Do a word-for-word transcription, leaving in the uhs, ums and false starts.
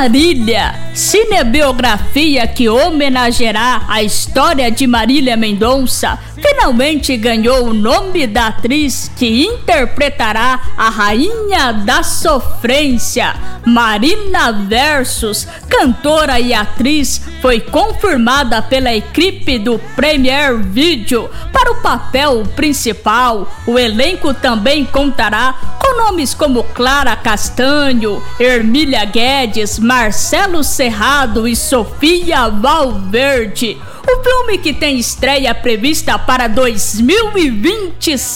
Marília, cinebiografia que homenageará a história de Marília Mendonça, finalmente ganhou o nome da atriz que interpretará a Rainha da Sofrência. Marina Versus, cantora e atriz, foi confirmada pela equipe do Premiere Video para o papel principal. O elenco também contará com nomes como Clara Castanho, Ermília Guedes, Marcelo Serrado e Sofia Valverde. O filme, que tem estreia prevista para dois mil e vinte e cinco,